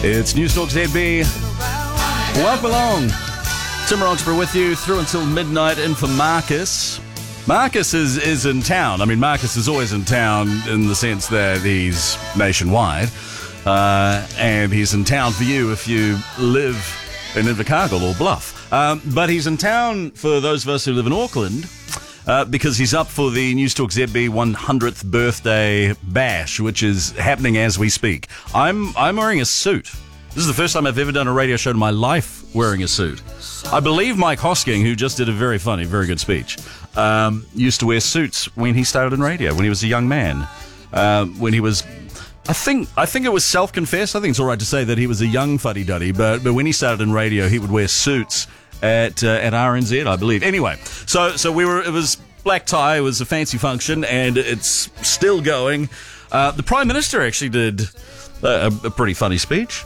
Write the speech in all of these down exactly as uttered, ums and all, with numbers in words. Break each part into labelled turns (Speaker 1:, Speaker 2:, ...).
Speaker 1: It's Newstalk Z B. Welcome along. Tim Roxburgh with you through until midnight in for Marcus. Marcus is, is in town. I mean, Marcus is always in town in the sense that he's nationwide. Uh, and he's in town for you if you live in Invercargill or Bluff. Um, but he's in town for those of us who live in Auckland uh, because he's up for the Newstalk Z B one hundredth birthday bash, which is happening as we speak. I'm I'm wearing a suit. This is the first time I've ever done a radio show in my life wearing a suit. I believe Mike Hosking, who just did a very funny, very good speech, um, used to wear suits when he started in radio, when he was a young man. Uh, when he was, I think I think it was self-confessed. I think it's all right to say that he was a young fuddy-duddy, but, but when he started in radio, he would wear suits at uh, at R N Z, I believe. Anyway, so so we were. It was black tie. It was a fancy function, and it's still going. Uh, the Prime Minister actually did a, a pretty funny speech.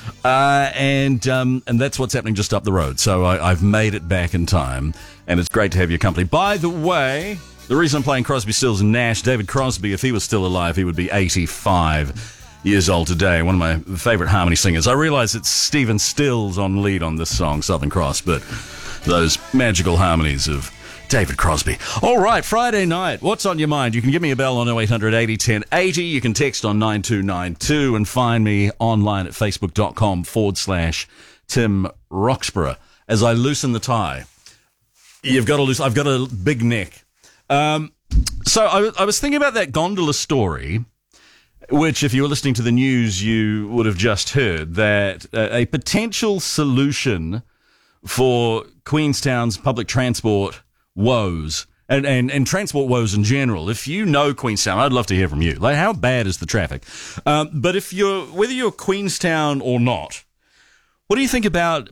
Speaker 1: Uh, and um, and that's what's happening just up the road. So I, I've made it back in time, and it's great to have your company. By the way, the reason I'm playing Crosby, Stills and Nash, David Crosby, if he was still alive, he would be eighty-five years old today. One of my favourite harmony singers. I realise it's Stephen Stills on lead on this song, Southern Cross, but those magical harmonies of David Crosby. All right, Friday night. What's on your mind? You can give me a bell on oh eight hundred eighty ten eighty. You can text on nine two nine two and find me online at facebook.com forward slash Tim Roxburgh. As I loosen the tie, you've got to loosen. I've got a big neck. Um, so I, I was thinking about that gondola story, which if you were listening to the news, you would have just heard that uh, a potential solution for Queenstown's public transport woes and, and, and transport woes in general. If you know Queenstown, I'd love to hear from you. Like, how bad is the traffic? Um, but if you're, whether you're Queenstown or not, what do you think about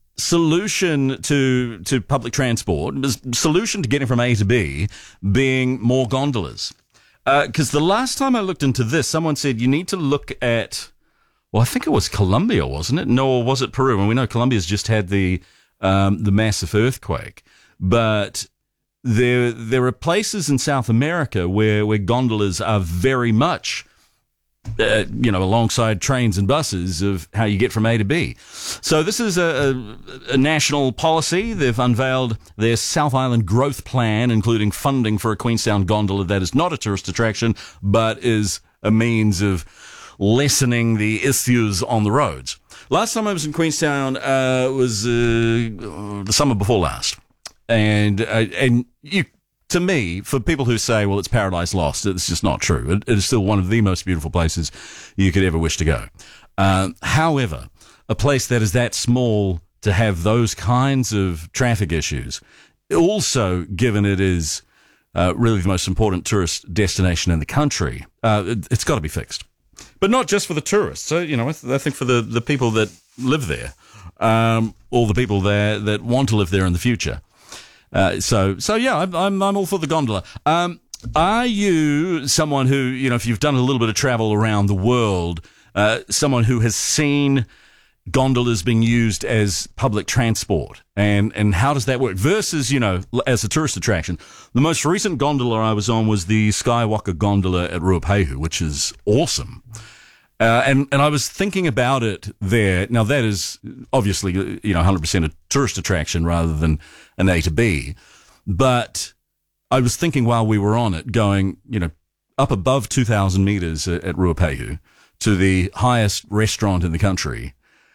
Speaker 1: solution to, to public transport, solution to getting from A to B being more gondolas? Because uh, the last time I looked into this, someone said you need to look at, well, I think it was Colombia, wasn't it? No, or was it Peru? And we know Colombia's just had the um, the massive earthquake. But there there are places in South America where, where gondolas are very much, uh, you know, alongside trains and buses of how you get from A to B. So this is a, a, a national policy. They've unveiled their South Island growth plan, including funding for a Queenstown gondola that is not a tourist attraction, but is a means of lessening the issues on the roads. Last time I was in Queenstown uh, was uh, the summer before last. And, uh, and you, to me, for people who say, well, it's Paradise Lost, it's just not true. It, it is still one of the most beautiful places you could ever wish to go. Uh, however, a place that is that small to have those kinds of traffic issues, also given it is uh, really the most important tourist destination in the country, uh, it, it's got to be fixed. But not just for the tourists. So, you know, I, th- I think for the, the people that live there, um, or the people there that want to live there in the future. Uh, so, so yeah, I'm, I'm, I'm all for the gondola. Um, are you someone who, you know, if you've done a little bit of travel around the world, uh, someone who has seen gondolas being used as public transport, and, and how does that work versus, you know, as a tourist attraction? The most recent gondola I was on was the Skywalker gondola at Ruapehu, which is awesome. Uh, and, and I was thinking about it there. Now, that is obviously, you know, one hundred percent a tourist attraction rather than an A to B. But I was thinking while we were on it, going, you know, up above two thousand meters at, at Ruapehu to the highest restaurant in the country,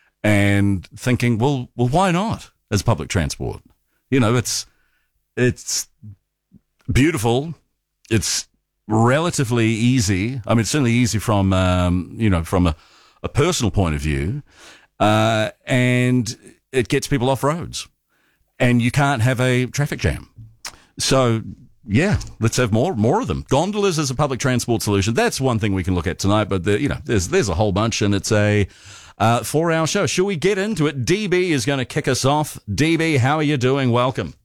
Speaker 1: and thinking, well, well, why not as public transport? You know, it's it's beautiful. It's relatively easy. I mean, it's certainly easy from, um, you know, from a, a personal point of view, uh, and it gets people off roads, and you can't have a traffic jam. So, yeah, let's have more more of them. Gondolas as a public transport solution. That's one thing we can look at tonight, but, the, you know, there's there's a whole bunch, and it's a uh, four-hour show. Should we get into it? D B is going to kick us off. D B, how are you doing? Welcome.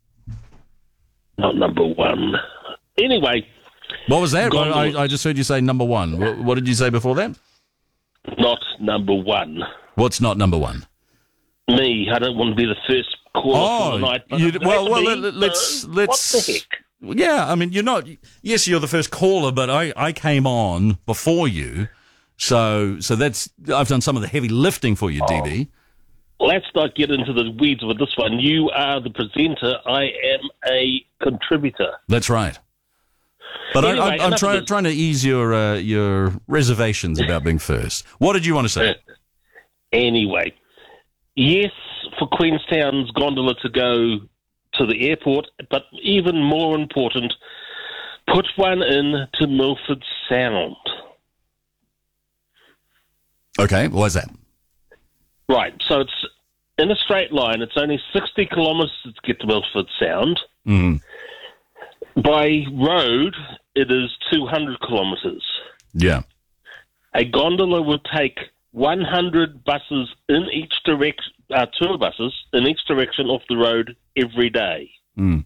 Speaker 2: Not number one. Anyway...
Speaker 1: What was that? I, I just heard you say number one. What, what did you say before that?
Speaker 2: Not number one.
Speaker 1: What's not number one?
Speaker 2: Me. I don't want to be the first caller
Speaker 1: oh,
Speaker 2: for the night.
Speaker 1: You, well, well,
Speaker 2: me,
Speaker 1: let, let's...
Speaker 2: uh,
Speaker 1: let's
Speaker 2: what the heck?
Speaker 1: Yeah, I mean, you're not... Yes, you're the first caller, but I, I came on before you, So, so that's I've done some of the heavy lifting for you, D B.
Speaker 2: Let's not get into the weeds with this one. You are the presenter. I am a contributor.
Speaker 1: That's right. But
Speaker 2: Anyway,
Speaker 1: I, I, I'm
Speaker 2: enough
Speaker 1: trying
Speaker 2: of this.
Speaker 1: trying to ease your uh, your reservations about being first. What did you want to say?
Speaker 2: Anyway, yes, for Queenstown's gondola to go to the airport, but even more important, put one in to Milford Sound.
Speaker 1: Okay, why's that?
Speaker 2: Right, so it's in a straight line. It's only sixty kilometres to get to Milford Sound.
Speaker 1: Mm.
Speaker 2: By road, it is two hundred kilometres.
Speaker 1: Yeah.
Speaker 2: A gondola would take one hundred buses in each direction, uh, tour buses in each direction off the road every day.
Speaker 1: Mm.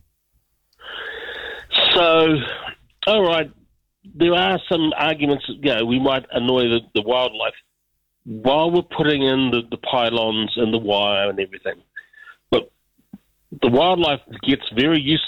Speaker 2: So, all right, there are some arguments. You know, we might annoy the, the wildlife while we're putting in the, the pylons and the wire and everything. But the wildlife gets very used